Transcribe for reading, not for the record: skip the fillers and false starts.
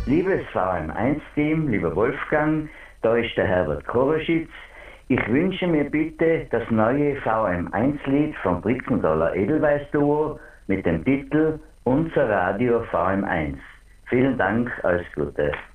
Liebes VM1-Team, lieber Wolfgang, da ist der Herbert Koroschitz. Ich wünsche mir bitte das neue VM1-Lied vom Brixenthaler Edelweiß-Duo mit dem Titel Unser Radio VM1. Vielen Dank, alles Gute.